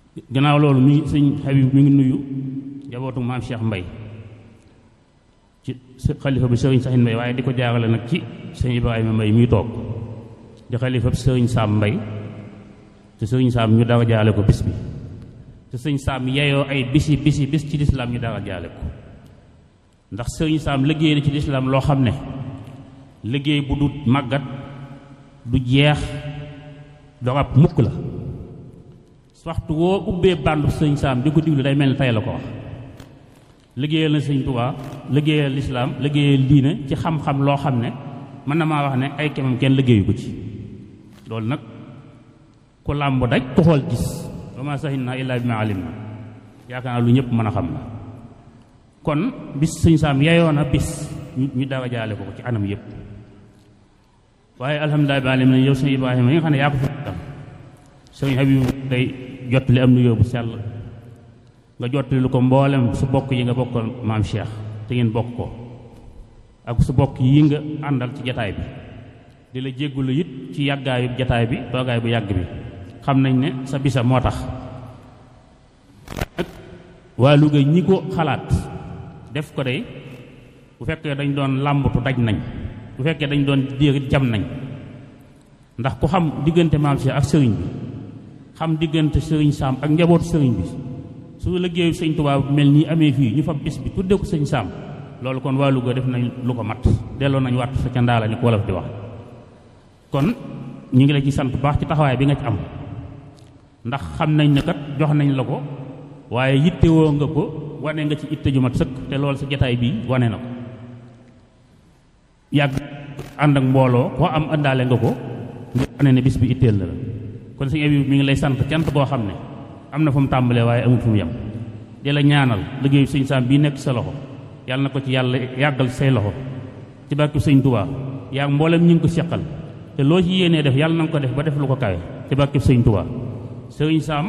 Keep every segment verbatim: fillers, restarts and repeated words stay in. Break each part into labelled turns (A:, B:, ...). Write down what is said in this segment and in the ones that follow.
A: gannaaw loolu mi sëñ Habib mi ngi nuyu njabootu maam Cheikh Mbay ci xalifa bi sëriñ Saxin Mbay waaye di ko jaarale nag ci sëñ Ibrahima Mbay muy toog di xalifa bi sëriñ Saam Mbay te sëriñ Saam ñu dara jaale ko bis bi te sëñ Saam yeyoo ay bisi bisi bis ci lislaam ñu dara jaale ko ndax sëriñ Saam liggéey na ci lislaam loo xam ne liggéey bu du màggat du jeex do ab mukk la waxtu woo ubbee bàndu sëñ Saam di ko diglu day mel ni tey la ko wax liggéeyal na sëñ Tuubaa liggéeyal lislaam liggéeyal diine ci xam-xam loo xam ne mën na maa wax ne ay kemam kenn liggéeyu ko ci loolu nag ku làmb daj ku xool gis wa maa sahinaa illaa bimaa alimnaa yaakaar naa lu ñëpp mën a xam la kon bis sëñ Saam yeyoo na bis ñu dara jaale ko ci anam yëpp waaye alhamdulilah bi alamin yow sëñ Ibrahima yi nga xam ne yaa ko fi tam sëñ Habib day jottali am nuyoo bu sell nga jottali lu ko mboolem su bokk yi nga bokkal maam Cheikh te ngeen bokk ko ak su bokk yi nga àndal ci jataay bi di la jéggulu it ci yàggaayu jataay bi toogaay bu yàgg bi xam nañ ne sa bisa moo tax waa Louga ñi ko xalaat def ko day bu fekkee dañ doon làmbatu daj nañ bu fekkee dañ doon déerit jam nañ ndax ku xam diggante maam Cheikh ak sëriñ bi xam diggante sëriñ Saam ak njabootu sëriñ bi su liggéeyu sëñ Tuubaa mel nii amee fii ñu fa bis bi tudde ko sëñ Saam loolu kon waa Louga def nañ lu ko mat delloo nañ wàtt sa ca ndaa la ni ko wolof di wax kon ñu ngi la ci sant bu baax ci taxawaay bi nga ci am ndax xam nañ ne kat jox nañ la ko waaye yittewoo nga ko wane nga ci itte ju mat sëkk te loolu sa jataay bii wane na ko yàgg ànd ak mbooloo koo am àndaale nga ko nga wane ne bis bi itteel la la kon sëñ Habib mi ngi lay sant cant boo xam ne am na fu mu tàmbalee waaye amul fu mu yem di la ñaanal liggéeyu sëñ Saam bii nekk sa loxo yàlla na ko ci yàlla yàggal say loxo ci barke sëñ Tuubaa yaa mboolem ñi ngi ko seqal te loo ci yéenee def yàlla na nga ko def ba def lu ko kawe ci barke sëñ Tuubaa sëñ Saam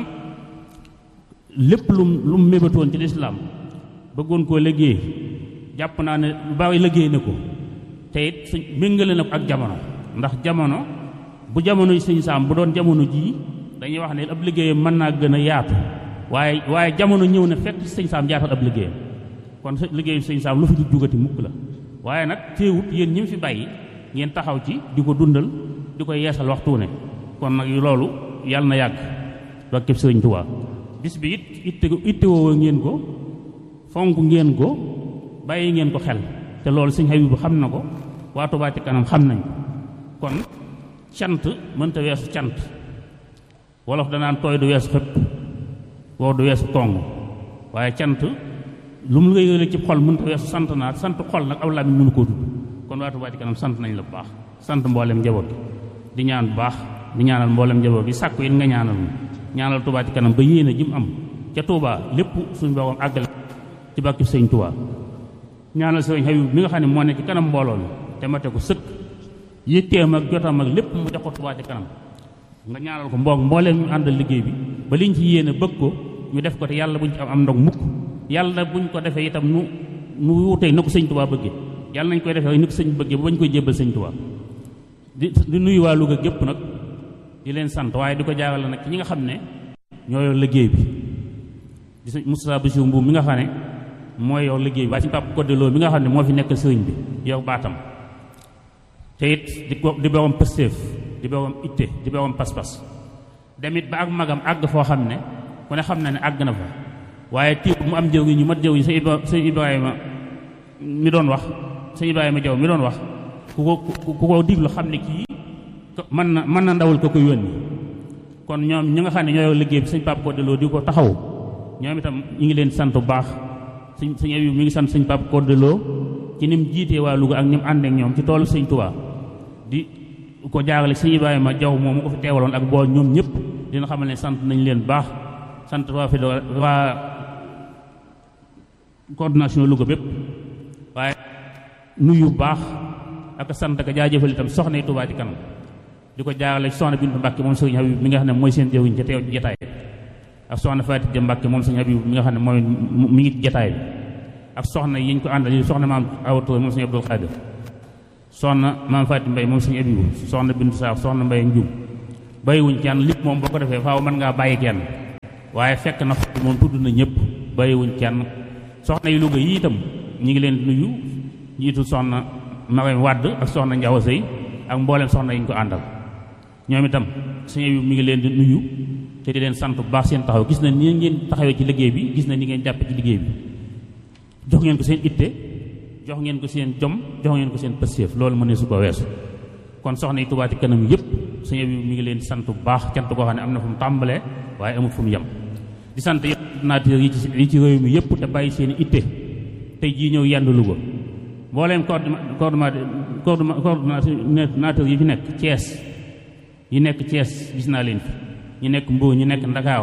A: lépp lu lu mu mébatoon ci lislaam bëggoon koo liggéey jàpp naa ne lu bari liggéey na ko te it suñ méngale na ko ak jamono ndax jamono bu jamono sëñ Saam bu doon jamono jii dañuy wax ne ab liggéeyam mën naa gën a yaatu waaye waaye jamono ñëw na fekk sëñ Saam jaatal ab liggéeyam kon liggéeyu sëñ Saam lu fi du jugati mukk la waaye nag teewut yéen ñi mu fi bàyyi ngeen taxaw ci di ko dundal di ko yeesal waxtu ne kon nag loolu yàlla na yàgg barkeb sëriñ Tuubaa bis bi it itte itte woo ngeen ko fonk ngeen ko bàyyi ngeen ko xel te loolu sëñ Habib xam na ko waa Touba Ca Kanam xam nañ ko kon cant mënta weesu cant wolof danaan tooy du weesu xëpp wow du weesu tong waaye cant lu mu ngay yële ci xol mënta weesu sant naa sant xol nag aw làmmiñ mënu koo tudd kon waa Touba Ca Kanam sant nañ la bu baax sant mboolem njaboot gi di ñaan bu baax di ñaanal mboolem njaboot gi sàkku it nga ñaanal ñaanal Touba Ca Kanam ba yéene ji mu am ca Touba lépp suñu borom àggale ci bàkki sëñ Touba ñaanal sëñ Habib mi nga xam ne moo ne ci kanam mbooloo mi te mate ko sëkk yitteem ak jotam ak lépp mu jox ko Touba Ca Kanam nga ñaanal ko mboog mbooleem ñu àndal liggéey bi ba liñ ci yéene bëgg ko ñu def ko te yàlla buñ ci am am ndog mukk yàlla buñ ko defee itam nu nu wutee na ko sëñ Touba bëggee yàlla nañ koy defee ni ko sëñ bëggee ba bañ koy jébbal sëñ Touba di di nuyu waa Louga gépp nag di leen sant waaye di ko jaarale nag ci ñi nga xam ne ñoo yor liggéey bi di sëñ Moustapha Bassirou Mbuum mi nga xam ne mooy yor liggéey bi waaye suñu Papa Codé Lo mi nga xam ne moo fi nekk sëriñ bi yor baatam te it di ko di borom pëstéef di borom itte di borom pas-pas demit ba ak magam àgg foo xam ne ku ne xam na ne àgg na fa waaye tiiwut mu am jëw gi ñu mat jëw gi sëñ Ibrahima mi doon wax sëñ Ibrahima Jaw mi doon wax ku ko ku ko diglu xam ne kii mën na mën na ndawal ko ko yónni kon ñoom ñi nga xam ne ñoo yor liggéey bi sëñ Papa Codé Lo di ko taxaw ñoom itam ñu ngi leen sant bu baax sëñ sëñ Habib mi ngi sant sëñ Papa Codé Lo ci ni mu jiitee waa Louga ak ni mu ànd ak ñoom ci toolu sëñ Touba di ko jaarale sëñ Ibrahima Jaw moom mu ko fi teewaloon ak bool ñoom ñëpp dina xamal ne sant nañ leen baax sant waa fi waa coordination Louga bépp waaye nuyu baax ak sant ak jaajëfal itam soxna yi Touba Ca Kanam di ko jaarale soxna Bintu Mbàkke moom sëñ Habib mi nga xam ne mooy seen jëwiñ ca teew ci jataay ak soxna Faati Mbàkke moom sëñ Habib mi nga xam ne mooy mi ngi jataay ak soxna yi ñu ko àndal yi soxna maam Awa Touré moom sëñ Abdul Xaadir soxna maam Faati Mbay moom sëñ Habib soxna Bintu Saaf soxna Mbay Njum bàyyiwuñ kenn lépp moom boo ko defee faaw mën ngaa bàyyi kenn waaye fekk na xol moom tudd na ñëpp bàyyiwuñ kenn. soxna yu Louga yi itam ñi ngi leen di nuyu jiitu soxna Mariam Wade ak soxna Ndiaw Sey ak mboolem soxna yi ñu ko àndal ñoom itam sëñ bi mi ngi leen di nuyu te di leen sant bu baax seen taxaw gis na ni ngeen taxawee ci liggéey bi gis na ni ngeen jàppe ci liggéey bi jox ngeen ko seen itte jox ngeen ko seen jom jox ngeen ko seen pëstéef loolu mën ne su ko weesu. kon soxna yi Touba Ca Kanam yëpp sëñ bi mi ngi leen di sant bu baax cant koo xam ne am na fu mu tàmbalee waaye amul fu mu yem. di sant yëpp nature yi ci yi ci réew mi yëpp te bàyyi seen itte tey jii ñëw yendu Louga mbooleem coordonnateur yi fi nekk Thiès yi nekk Thiès gis naa leen fi ñu nekk Mbour ñu nekk Ndakaaw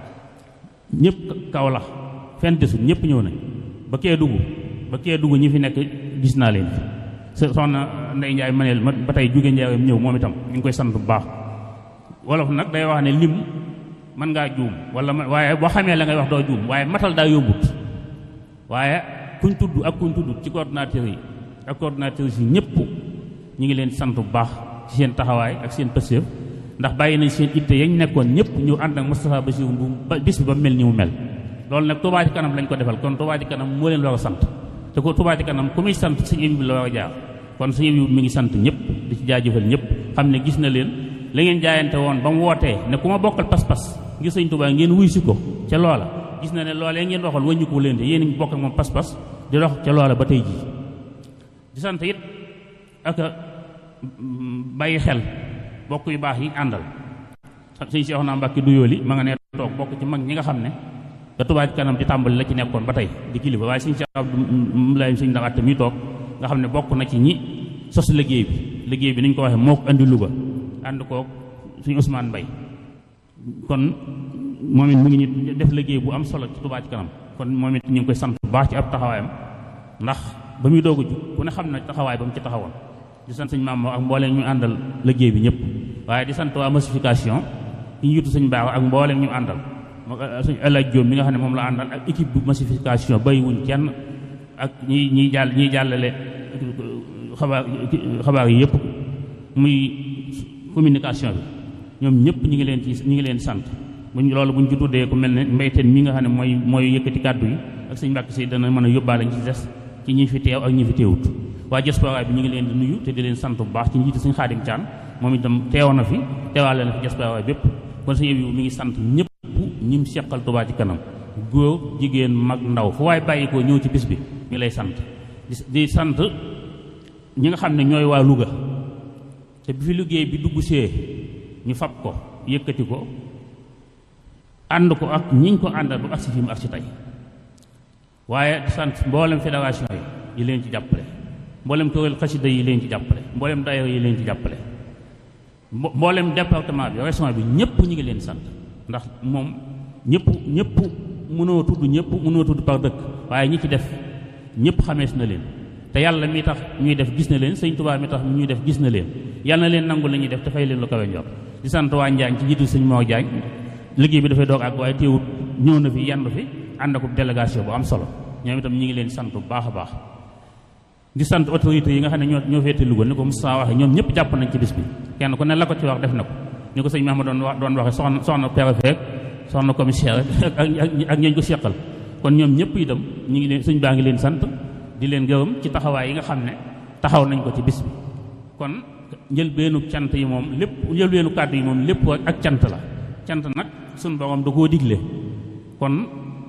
A: ñëpp Kaolack fenn desul ñëpp ñëw nañ ba Kédougou ba Kédougou ñi fi nekk gis naa leen fi soxna Ndey Njaay maneel ba tey jóge Njaareem ñëw moom itam ñu ngi koy sant bu baax. wolof nag day wax ne lim mën ngaa juum wala waaye boo xamee la ngay wax doo juum waaye matal daa yombut waaye kuñ tudd ak kuñ tudd ci coordonnateur yi ak coordonnateur yi ñëpp ñu ngi leen sant bu baax ci seen taxawaay ak seen pëstéef ndax bàyyi nañ seen itte yañ nekkoon ñëpp ñu ànd ak Moustapha Bassirou Mboum ba bis bi ba mel ni mu mel. loolu nag Touba Ca Kanam lañ ko defal kon Touba Ca Kanam moo leen war a sant te ko Touba Ca Kanam ku muy sant sëñ bi la war a jaar kon sëñ bi mi ngi sant ñëpp di ci jaajëfal ñëpp xam ne gis na leen la ngeen jaayante woon ba mu wootee ne ku ma bokkal pas-pas ngir sëñ Touba ngeen wuy si ko ca loola gis na ne loolee ngeen waxal wàññi ko leen te yéen a ngi bokk ak moom pas-pas di dox ca loola ba tey jii. di sant it ak bàyyi xel bokk yu baax yi àndal sëñ Cheikhouna Mbacké Douyoly ma nga ne toog bokk ci mag ñi nga xam ne da Touba Ca Kanam di tàmbali la ci nekkoon ba tey di kilifa waaye sëñ Cheikh Abdoulaye sëñ Ndaxate mi toog nga xam ne bokk na ci ñi sos liggéey bi liggéey bi niñ ko waxee moo ko andi Louga ànd koog suñu Ousmane Mbaye kon moom it mu ngi ñu def liggéey bu am solo ci Touba Ca Kanam kon moom it ñu ngi koy sant bu baax ci ab taxawaayam ndax ba muy doog a jug ku ne xam na taxawaay ba mu ci taxawoon di sant sëñ Maam ak mbooleem ñu àndal liggéey bi ñëpp waaye di sant waa massification yi ñu jiitu sëñ Baax ak mbooleem ñu àndal sëñ El Hadj Diop mi nga xam ne moom la àndal ak équipe bu massification bàyyiwuñ kenn ak ñi ñiy jàll ñiy jàllale xabaar xabaar yi yëpp muy communication bi ñoom ñëpp ñu ngi leen ci ñu ngi leen sant buñ loolu buñ ci tuddee ku mel ne mbayteen mi nga xam ne mooy mooy yëkkati kàddu yi ak sëñ Mbàkke Si dana mën a yóbbaale ñu ci des ci ñi fi teew ak ñi fi teewut waa diaspora bi ñu ngi leen di nuyu te di leen sant bu baax ci njiitu sëñ Xaadim Caan moom itam teew na fi teewaale na fi diaspora bépp kon sëñ bi mi ngi sant ñëpp ñim seqal Touba Ca Kanam góor jigéen mag ndaw fu waaye bàyyi ko ñëw ci bis bi mi lay sant di sant ñi nga xam ne ñooy waa Louga te bi fi liggéey bi dugg see ñu fab ko yëkkati ko ànd ko ak ñiñ ko àndal ba agsi fi mu agsi tey waaye sant mboolem fédération yi yi leen ci jàppale mboolem kuréel xasida yi leen ci jàppale mboolem daayira yi leen ci jàppale mboolem département bi région bi ñëpp ñu ngi leen sant ndax moom ñëpp ñëpp mënoo tudd ñëpp mënoo tudd par dëkk waaye ñi ci def ñëpp xamees na leen te yàlla mi tax ñuy def gis na leen sëñ Tuubaa mi tax ñuy def gis na leen yàlla na leen nangu la ñuy def te fay leen lu kawe njort di sant waa Njaañ ci jiitu sëñ Moo Jaañ liggéey bi dafay doog ak waaye teewut ñëw na fi yandu fi ànd ak délégation bu am solo ñoom itam ñi ngi leen sant bu baax a baax di sant autorités yi nga xam ne ñoo ñoo féete Louga ni ko Moussa waxee ñoom ñëpp jàpp nañ ci bis bi kenn ku ne la ko ci wax def na ko ni ko sëñ Mahamad doon wax doon waxee soxna soxna préfet soxna commissaire ak ak ñooñu ko seqal kon ñoom ñëpp itam ñi ngi leen sëñ baa ngi leen sant di leen gërëm ci taxawaay yi nga xam ne taxaw nañ ko ci bis bi kon njëlbeenu cant yi moom lépp njëlbeenu kàddu yi moom lépp ak cant la cant nag suñ borom da koo digle kon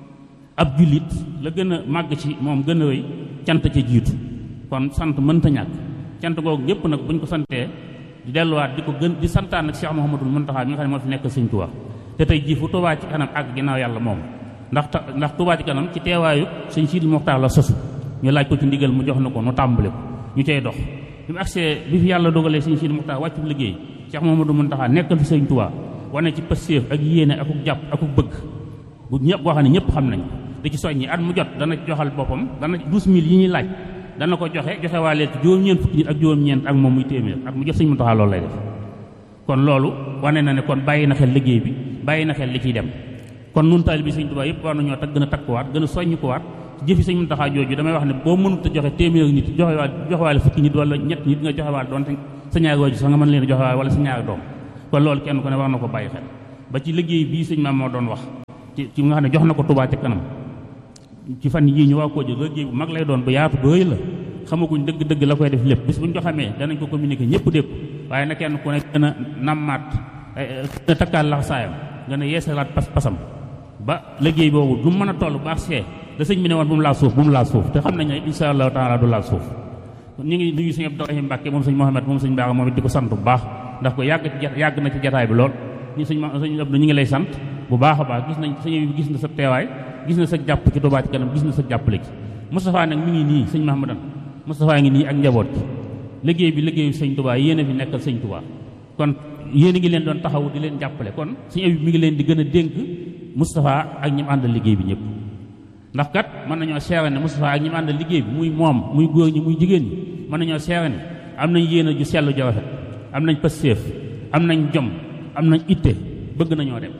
A: ab jullit la gën a màgg ci moom gën a rëy cant ca jiitu kon sant mënta ñàkk cant googu yëpp nag buñ ko santee di delluwaat di ko gën di santaan nag Cheikh Mouhamadul Mountakha mi nga xam ne moo fi nekk sëñ Tuubaa te tey jii fu Touba Ca Kanam ak ginnaaw yàlla moom ndax ndax Touba Ca Kanam ci teewaayu sëñ Sidi Moxtaar la sosu ñu laaj ko ci ndigal mu jox na ko nu tàmbale ko ñu cay dox bi mu agsee bi fi yàlla dogalee sëñ Sidi Moxtaar wàccu liggéey Cheikh Mouhamadul Mountakha nekkal fi sëñ Tuubaa wane ci pëstéef ak yéene akuk jàpp akuk bëgg bu ñëpp boo xam ne ñëpp xam nañ da ci soññi at mu jot dana joxal boppam dana douze mille yi ñuy laaj dana ko joxe joxe waa leen ci juróom-ñeent fukki nit ak juróom-ñeent ak moom muy téeméer at mu jot sëñ Mountakha loolu lay def kon loolu wane na ne kon bàyyi na xel liggéey bi bàyyi na xel li ciy dem kon nun taalibe bi sëñ Tuubaa yëpp war nañoo tak gën a takkuwaat gën a soññi ko waat ci jëfi sëñ Mountakha jooju damay wax ne boo mënut a joxe téeméer nit joxe waat joxe waale fukki nit wala ñett nit nga joxe waat doonte sa ñaari waajur sax nga mën leen joxe waale wala sa ñaari doom kon loolu kenn ku ne war na ko bàyyi xel ba ci liggéey bii sëñ maam moo doon wax ci ci nga xam ne jox na ko Touba ca kanam ci fan yii ñu waa koo jël liggéey bu mag lay doon bu yaatu bu rëy la xamaguñ dëgg-dëgg la koy def lépp bis bu ñu ko xamee danañ ko communiquer ñëpp dégg waaye na kenn ku ne gën a nammaat gën a takkaat lax saayam gën a yeesalaat pas pasam ba liggéey boobu du mën a toll bu agsee da sëñ bi ne woon bu mu laal suuf bu mu laal suuf te xam nañ ne insha allahu taala du laal suuf ñu ngi nuyu sëñ Abdourahim Mbàkke moom sëñ Mohamed moom sëñ Baaxa moom it di ko sant bu baax ndax ko yàgg ci yàgg na ci jataay bi lool ñu sëñ sëñ Abdou ñu ngi lay sant bu baax a baax gis nañ sëñ bi gis na sa teewaay gis na sa jàpp ci Touba ci kanam gis na sa jàppale ci Moustapha nag mi ngi nii sëñ Mahamadan Moustapha ngi nii ak njaboot gi liggéey bi liggéeyu sëñ Touba yéen a fi nekkal sëñ Touba kon yéen a ngi leen doon taxaw di leen jàppale kon sëñ bi mi ngi leen di gën a dénk Moustapha ak ñi mu àndal liggéey bi ñëpp ndax kat mën nañoo seere ne Moustapha ak ñi mu àndal liggéey bi muy moom muy góor ñi muy jigéen ñi mën nañoo seere ne am nañ yéene ju sell ju rafet am nañ pastéef am nañ jom am nañ itte bëgg nañoo dem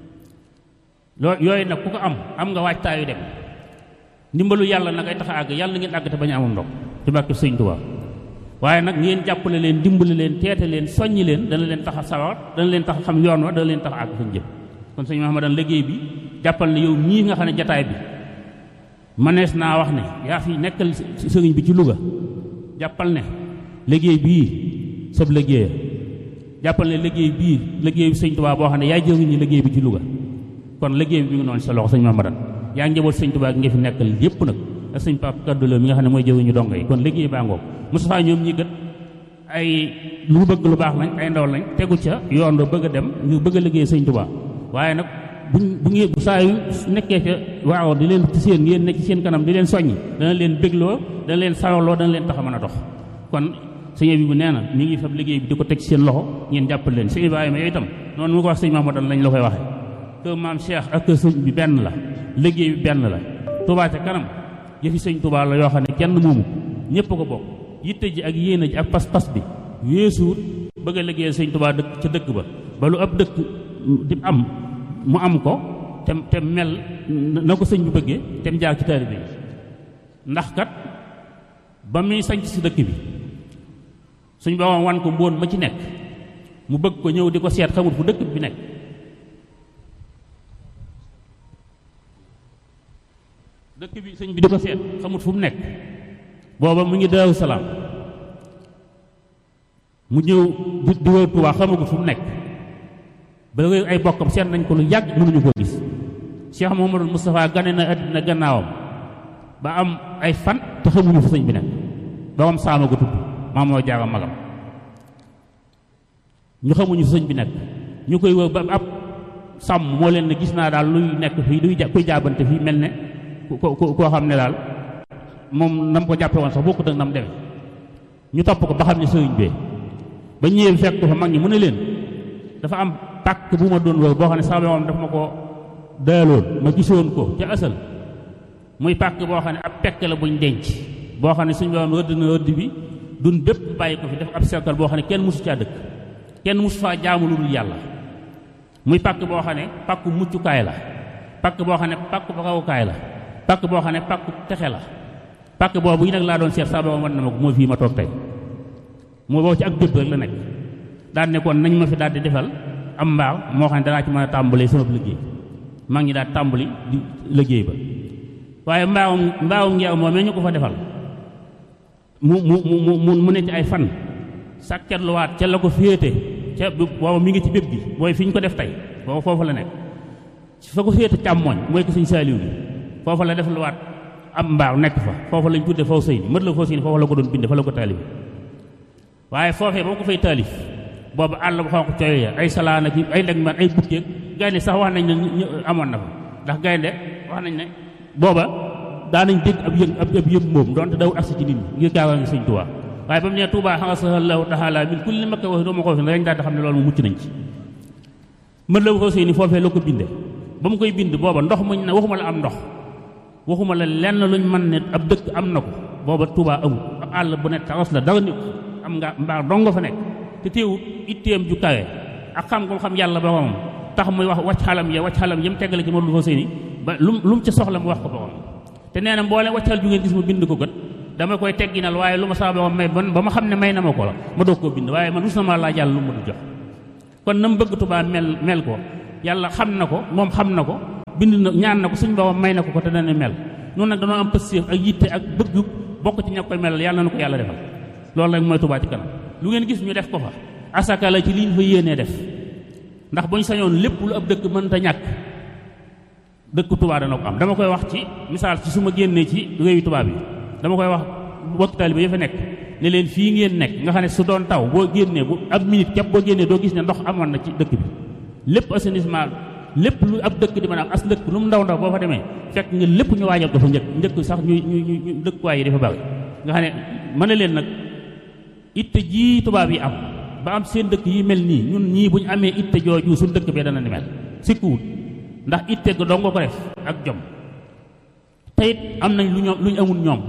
A: loo yooyu nag ku ko am am nga waajtaayu dem ndimbalu yàlla nag ay tax a àgg yàlla ngeen àgg te bañ a amul ndox ci barke sëñ Tuubaa waaye nag ngeen jàppale leen dimbali leen teete leen soññi leen dana leen tax a sawar dana leen tax a xam yoon wa dana leen tax a àgg fañ jëm kon sëñ Mahamadan liggéey bi jàppal ne yow ñii nga xam ne jataay bi manees naa wax ne yaa fi nekkal sëriñ bi ci Louga jàppal ne liggéey bii sab liggéeya jàppal ne liggéey bii liggéey bi sëñ Tuubaa boo xam ne yaay jëriñu liggéey bi ci Louga kon liggéey bi mi ngi noonu sa loxo sëñ Mahamadan yaa ngi njaboot sëñ Tuubaa gi nga fi nekkal yépp nag ak sëñ Pape Kaddulo mi nga xam ne mooy jëriñu dongo yi kon liggéey baa ngoog Moustapha ñoom ñi gët ay lu bëgg lu baax lañ ay ndaw lañ tegu ca yoon ba bëgg a dem ñu bëgg a liggéey sëñ Tuubaa waaye nag buñ bu ngeen saa yu nekkee ca waaw di leen ci seen ngeen nekk ci seen kanam di leen soññi dana leen bégloo dana leen sawaloo dana leen tax a mën a dox kon sëñ bi bu nee na mi ngi fab liggéey bi di ko teg ci seen loxo ngeen jàppal leen sëñ Ibrahima yooyu itam noonu mu ko wax sëñ Mahamadan lañ la koy waxee kër maam Cheikh ak kër sëñ bi benn la liggéey bi benn la Touba ca kanam yëfi sëñ Touba la yoo xam ne kenn moomu ñëpp ko bokk yitte ji ak yéene ji ak pas-pas bi weesuut bëgg a liggéey sëñ Touba dëkk ca dëkk ba ba lu ab dëkk di am mu am ko te te mel na ko sëñ bi bëggee te mu jaar ci taalibe yi ndax kat ba muy sanc si dëkk bi suñ ba wan ko mbóon ma ci nekk mu bëgg ko ñëw di ko seet xamul fu dëkk bi nekk dëkk bi sëñ bi di ko seet xamut fu mu nekk booba mu ngi Daaru Salaam mu ñëw di di wër Tuubaa xamagut fu mu nekk ba ay bokkam seet nañ ko lu yàgg mënuñu koo gis Cheikh Mouhamadou Moustapha gane na àddina gannaawam ba am ay fan te xamuñu fu sëñ bi nekk doomam saama ko tudd maam moo jaaga magam ñu xamuñu fu sëñ bi nekk ñu koy wër ba ab sàmm moo leen ne gis naa daal luy nekk fii luy kuy jaabante fii mel ne ko koo xam ne daal moom nam ko jàppe woon sax bokkut ak nam demee ñu topp ko ba xam ne sëriñ bee ba ñëwee fekk ko fa mag ñi mu ne leen dafa am pàkk bu ma doon wër boo xam ne sama moom dafa ma ko daaloon ma gisoon ko ca asal muy pàkk boo xam ne ab pekk la buñ denc boo xam ne suñ borom rëdd na rëdd bi dun bépp bàyyi ko fi def ab cercle boo xam ne kenn musu caa dëkk kenn musu faa jaamu lu dul yàlla muy pàkk boo xam ne pàkku muccukaay la pàkk boo xam ne pàkku rawukaay la pàkk boo xam ne pàkku texe la pàkk boobu yi nag laa doon seet saa booba mën na ma ko mooy fii ma toog tey moo boo ci ak bépp rek la nekk daan ne kon nañ ma fi daal di defal am mbaaw moo xam ne danaa ci mën a tàmbalee sama liggéey maa ngi daal tàmbali di liggéey ba waaye mbaawum mbaawum ngeew moom ñu ko fa defal mu mu mu mu mu ne ci ay fan sàkketluwaat ca la ko féete ca booba mi ngi ci bépp bi mooy fi ñu ko def tey booba foofu la nekk fa ko féete càmmooñ mooy ko suñ saaliw bi foofa la def luwaat am mbaaw nekk fa foofa lañ tudde faw sëy ni mët la faw sëy ni foofa la ko doon binde fa la ko taalif waaye foofee ba mu ko fay taalif boobu àll bu xonq coy ya ay salaana ki ay ndeg man ay bukkeeg gaynde sax wax nañ ne amoon na fa ndax gaynde wax nañ ne booba daanañ dégg ab yëg ab ab yëg moom doonte daw agsi ci nit ñi ngir gaawal ngi sëñ Tuubaa waaye ba mu nee Tuubaa xanga salallahu taala min kulli makka wax doo ma ko fi dañ daal di xam ne loolu mu mucc nañ ci mët la faw sëy ni foofee la ko binde ba mu koy bind booba ndox muñ ne waxuma la am ndox waxuma la lenn luñ mën ne ab dëkk am na ko booba Tuubaa amul ab àll bu ne taras la dara nit am nga mbaax dongo fa nekk te teewut itteem ju kawe ak xam ko xam yàlla ba moom tax muy wax wacc xalam ya wacc xalam yam teggale ci ma lu fa seeni ba lu lu mu ci soxla mu wax ko borom te nee na mboolem waccal ju ngeen gis ma bind ko kat dama koy tegginal waaye lu ma saa borom may ba ma xam ne may na ma ko la ma doog koo bind waaye man rus na ma laa jàll lu ma du jox kon na mu bëgg Tuubaa mel mel ko yàlla xam na ko moom xam na ko bind na ñaan na ko suñ borom may na ko ko te dana mel noonu nag dañoo am pëstéef ak yitte ak bëgg bokk ci ña koy melal yàlla na ko yàlla defal loolu rek mooy Touba ci kanam lu ngeen gis ñu def ko fa asaka la ci liñ fa yéenee def ndax buñ sañoon lépp lu ab dëkk mënta ñàkk dëkk Touba dana ko am dama koy wax ci misaal ci su ma génnee ci réewi tubaab yi dama koy wax bokk taalibe yi fa nekk ne leen fii ngeen nekk nga xam ne su doon taw boo génnee bu ab minute képp boo génnee doo gis ne ndox amoon na ci dëkk bi lépp assainissement lépp lu ab dëkk di mën a am as dëkk lu mu ndaw ndaw boo fa demee fekk nga lépp ñu waajal ko fa njëkk njëkk sax ñu ñu ñu dëkkuwaay yi dafa bari nga xam ne mën na leen nag itte ji tubaab yi am ba am seen dëkk yi mel nii ñun ñii bu ñu amee itte jooju suñu dëkk bee dana ni mel sikkuwut ndax itte ga dong nga ko def ak jom te it am nañ lu ñoom lu ñu amul ñoom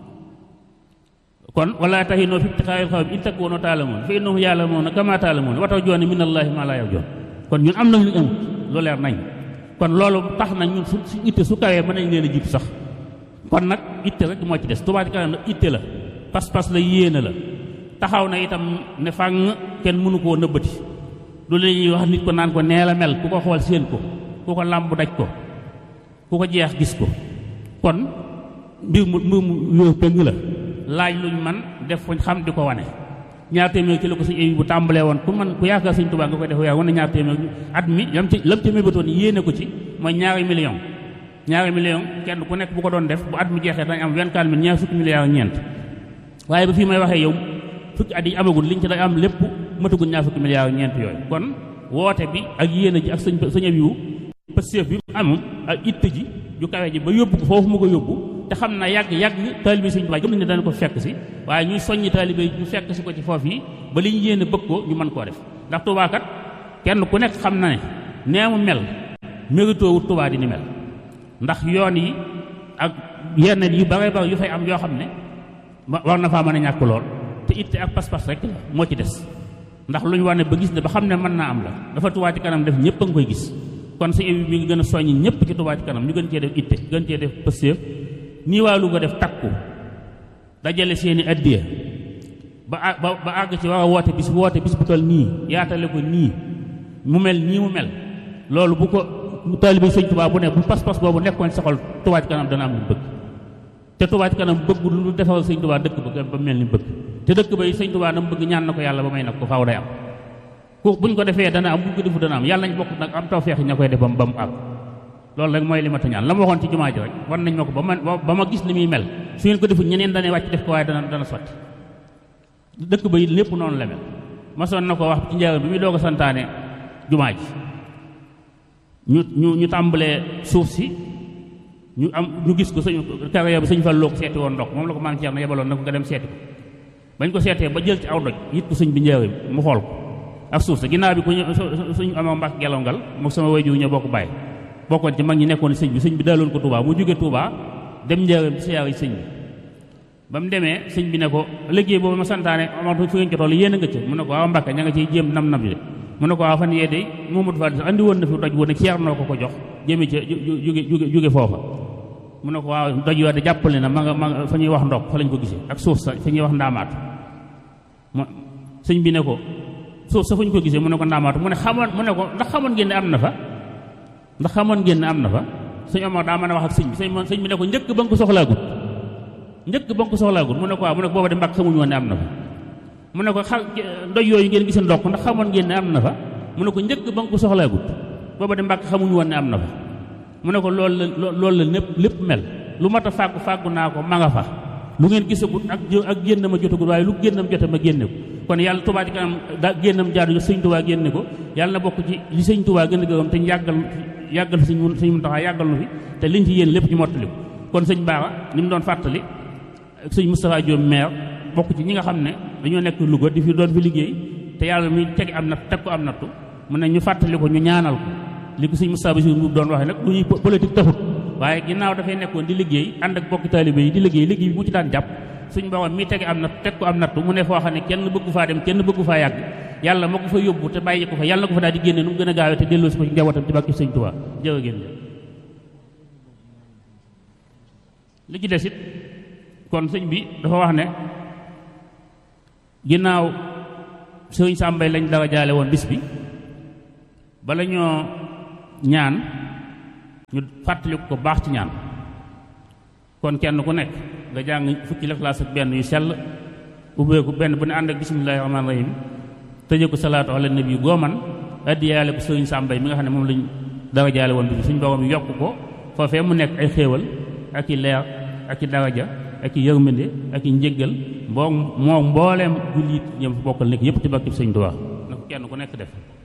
A: kon wala tahinoo fi ibtixaa'il qawmi in takuunu ta'lamuun fa innahum ya'lamuuna kamaa ta'lamuun wa tarjuuna minallaahi maa laa yarjuun kon ñun am nañ lu ñu amul lu leer nañ kon loolu tax na ñun su su itte su kawee mën nañ leen a jiitu sax kon nag itte rek moo ci des Touba ci kanam nag itte la pas-pas la yéene la taxaw na itam ne fàng kenn mënu koo nëbbati lu la ñuy wax nit ko naan ko nee la mel ku ko xool séen ko ku ko làmb daj ko ku ko jeex gis ko kon mbir mu mbir mu yooyu pëng la laaj luñ man def fuñ xam di ko wane ñaar téeméer ci la ko suñu émi bu tàmbalee woon ku man ku yaakaar Sëñ Tuubaa nga koy def yaa wane ñaar téeméer at mi lam ci lam ci mébatoon yéene ko ci mooy ñaari million ñaari million kenn ku nekk bu ko doon def bu at mi jeexee dañ am vingt-quatre mille ñaar fukki milliards ak ñeent waaye ba fii may waxee yow fukki at yi amagul liñ ci day am lépp matagul ñaar fukki milliards ak ñeent yooyu kon woote bi ak yéene ji ak sëñ sëñ yu pëstéef bi am ak itte ji ju kawe ji ba yóbbu ko foofu mu ko yóbbu te xam na yàgg yàgg taalibe Sëñ Tuubaa gëm nañ ne dana ko fekk si waaye ñuy soññi taalibe ñu fekk si ko ci foofu yi ba li ñu yéene bëgg ko ñu mën koo def ndax Tuubaa kat kenn ku nekk xam na ne nee mu mel mérito wut Tuubaa di ni mel ndax yoon yi ak yenn yu bare bare yu fay am yoo xam ne war na faa mën a ñàkk lool te itte ak pas-pas rek la moo ci des ndax lu ñu wane ba gis ne ba xam ne mën naa am la dafa Touba ci kanam def ñëpp a nga koy gis kon sa émi mi ngi gën a soññi ñëpp ci Touba ci kanam ñu gën cee def itte gën cee def pëstéef nii waa Louga def takku dajale seeni addiya ba ba ba àgg ci war a woote bis woote bis bu toll nii yaatale ko nii mu mel nii mu mel loolu bu ko taalibe Sëñ Tuubaa bu ne bu pas-pas boobu nekkoon sa xol Touba ci kanam dana am lu bëgg te Touba ci kanam bëggul lu defal Sëñ Tuubaa dëkk ba ba mel ni bëgg te dëkk ba yi Sëñ Tuubaa dama bëgg ñaan na ko yàlla ba may nag ko faaw day am ku buñ ko defee dana am buñ ko defu dana am yàlla nañ bokk nag am tawfeex ña koy def ba mu àgg loolu rek mooy li ma ta ñaan la ma waxoon ci jumaa ji rek war nañ ma ko ba ma ba ma gis ni muy mel su ngeen ko defu ñeneen danay wàcc def ko waaye dana dana sotti dëkk ba it lépp noonu la mel masoon na ko wax ci njëriñ bi muy doog a santaane jumaa ji ñu ñu ñu tàmbalee suuf si ñu am ñu gis ko sëñ carrière bi sëñ Fall loo ko seeti woon ndox moom la ko maa ngi ceer na yebaloon na ko nga dem seeti ko bañ ko seetee ba jël ci aw doj yit ko sëñ bi njëriñ mu xool ko ak suuf sa ginnaaw bi ku ñu suñu amoo mbàkk gelongal moom sama waajur ñoo bokk bàyyi bokkoon ci mag ñi nekkoon sëñ bi sëñ bi daaloon ko Touba mu jóge Touba dem njëriñ bi siyaare sëñ bi ba mu demee sëñ bi ne ko liggéey boobu ma santaane amatu fu ngeen ci toll yéen a nga ca mu ne ko waaw Mbàkke ña nga ciy jéem nam nam bi de mu ne ko waaw fan yee de Mamadou Fall andi woon na fi doj woon ne ceer noo ko ko jox jëme ca jóge jóge jóge foofa mu ne ko waaw doj yoo de jàppale na ma nga ma nga fa ñuy wax ndox fa lañ ko gisee ak suuf sa fa ñuy wax ndaamaatu mu sëñ bi ne ko suuf sa fa ñu ko gisee mu ne ko ndaamaatu mu ne xamoon mu ne ko ndax xamoon ngeen ne am na fa ndax xamoon ngeen ne am na fa sëñ Omar daa mën a wax ak sëñ bi sëñ sëñ bi ne ko njëkk ba nga ko soxlaagut njëkk ba nga ko soxlaagut mu ne ko waaw mu ne ko booba de mbàkk xamuñu woon ne am na fa mu ne ko xa doj yooyu ngeen gisee ndokk ndax xamoon ngeen ne am na fa mu ne ko njëkk ba nga ko soxlaagut booba de mbàkk xamuñu woon ne am na fa mu ne ko loolu la loolu la lépp lépp mel lu mat a fàggu fàggu naa ko ma nga fa lu ngeen gisagut ak ak génn ma jotagut waaye lu génnam jote ma génne ko kon yàlla Touba ci kanam da génnam jaadu sëñ Touba génne ko yàlla na bokk ci li sëñ Touba gën a gërëm te ñu yàggal yàggal fi sëñ sëñ Muntaxa yàggal nu fi te liñ ci yéen lépp ñu mottali ko kon sëñ Bara ni mu doon fàttali ak sëñ Moustapha Diop maire bokk ci ñi nga xam ne dañoo nekk Louga di fi doon fi liggéey te yàlla muy teg am natt teg ko am nattu mu ne ñu fàttali ko ñu ñaanal ko li ko sëñ Moustapha Bassirou doon waxee nag lu ñuy politique taxut waaye ginnaaw dafay nekkoon di liggéey ànd ak bokki taalibe yi di liggéey liggéey bi mu ci daan jàpp suñ borom mi tege am na teg ko am nattu mu ne foo xam ne kenn bëggu faa dem kenn bëggu faa yàgg yàlla moo ko fa yóbbu te bàyyi ko fa yàlla na ko fa daal di génne nu mu gën a gaawee te delloo si ko ci njabootam ci bàkki sëñ Tuubaa jërë ngeen li ci des it kon sëñ bi dafa wax ne ginnaaw sëñ Sàmbay lañ dara jaale woon bis bi bala ñoo ñaan ñu fàttaliku ko baax ci ñaan. kon kenn ku nekk nga jàng fukki Ixlaas ak benn yu sell ubbeeku benn bu ne ànd ak bismillaahi rahmaani rahiim tëjee ko salaatu ala nabi goo man addiyaale ko sëriñ Sàmbay mi nga xam ne moom lañ dara jaale woon bi suñ borom yokk ko foofee mu nekk ay xéewal ak i leer ak i daraja ak i yërmande ak i njéggal mboo moo mbooleem jullit ñoom bokkal nekk yépp ci barkeb Sëriñ Tuubaa na ko kenn ku nekk def